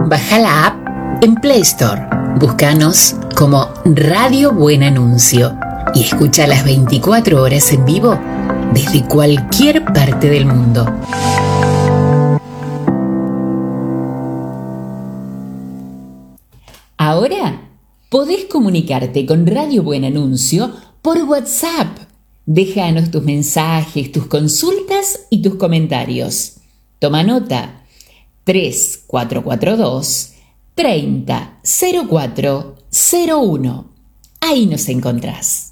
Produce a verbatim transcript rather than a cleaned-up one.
Baja la app en Play Store. Búscanos como Radio Buen Anuncio y escucha las veinticuatro horas en vivo desde cualquier parte del mundo. Ahora podés comunicarte con Radio Buen Anuncio por WhatsApp. Déjanos tus mensajes, tus consultas y tus comentarios. Toma nota: tres cuatro cuatro dos, treinta, cero cuatro cero uno. Ahí nos encontrás.